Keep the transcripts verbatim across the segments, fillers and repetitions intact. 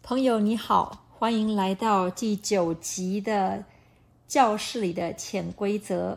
朋友你好，欢迎来到第九集的教室里的潜规则。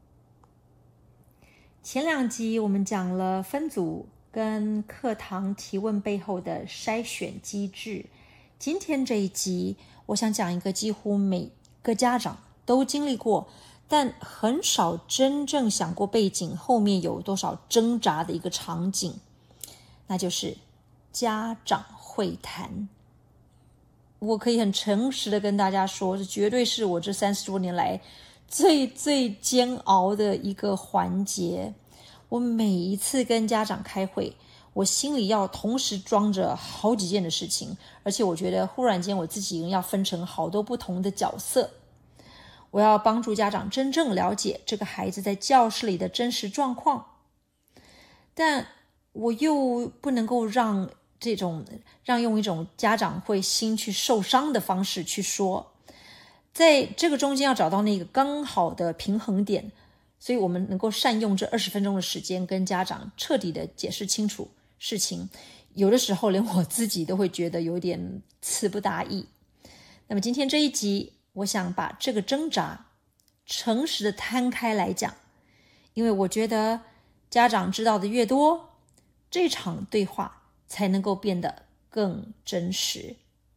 前两集我们讲了分组跟课堂提问背后的筛选机制，今天这一集我想讲一个几乎每个家长都经历过，但很少真正想过背景后面有多少挣扎的一个场景，那就是家长会谈。我可以很诚实的跟大家说，这绝对是我这三十多年来最最煎熬的一个环节。我每一次跟家长开会，我心里要同时装着好几件的事情，而且我觉得忽然间我自己要分成好多不同的角色。我要帮助家长真正了解这个孩子在教室里的真实状况，但我又不能够让这种让用一种家长会心去受伤的方式去说，在这个中间要找到那个刚好的平衡点，所以我们能够善用这二十分钟的时间跟家长彻底的解释清楚事情，有的时候连我自己都会觉得有点词不达意。那么今天这一集，我想把这个挣扎诚实的摊开来讲，因为我觉得家长知道的越多，这场对话才能够变得更真实。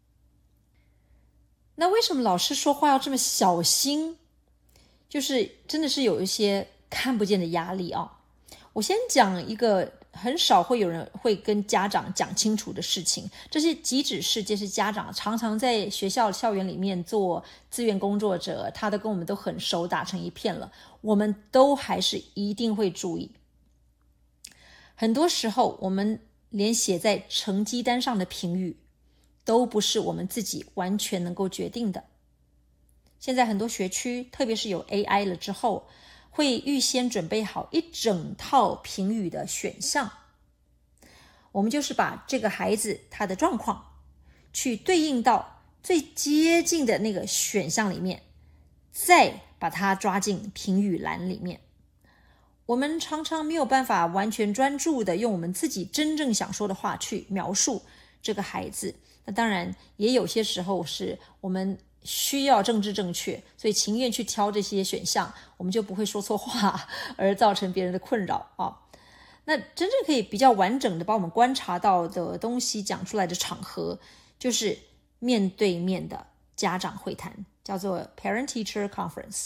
那为什么老师说话要这么小心？就是真的是有一些看不见的压力啊。我先讲一个很少会有人会跟家长讲清楚的事情，这些即使是这些家长常常在学校校园里面做志愿工作者，他都跟我们都很熟，打成一片了，我们都还是一定会注意。很多时候我们连写在成绩单上的评语都不是我们自己完全能够决定的。现在很多学区，特别是有 A I 了之后，会预先准备好一整套评语的选项。我们就是把这个孩子他的状况去对应到最接近的那个选项里面，再把它抓进评语栏里面。我们常常没有办法完全专注的用我们自己真正想说的话去描述这个孩子。那当然也有些时候是我们需要政治正确，所以情愿去挑这些选项，我们就不会说错话而造成别人的困扰啊。那真正可以比较完整的把我们观察到的东西讲出来的场合，就是面对面的家长会谈，叫做 Parent-Teacher Conference。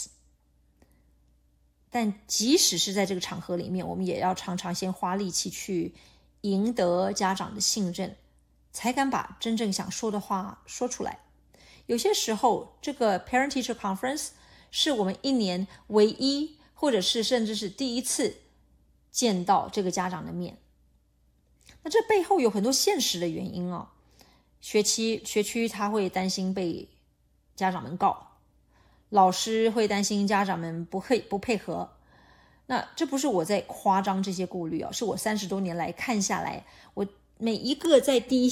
但即使是在这个场合里面，我们也要常常先花力气去赢得家长的信任，才敢把真正想说的话说出来。有些时候这个 Parent-Teacher Conference 是我们一年唯一或者是甚至是第一次见到这个家长的面。那这背后有很多现实的原因哦。学期学区他会担心被家长们告，老师会担心家长们不配不配合。那这不是我在夸张这些顾虑哦，是我三十多年来看下来，我每一个在第一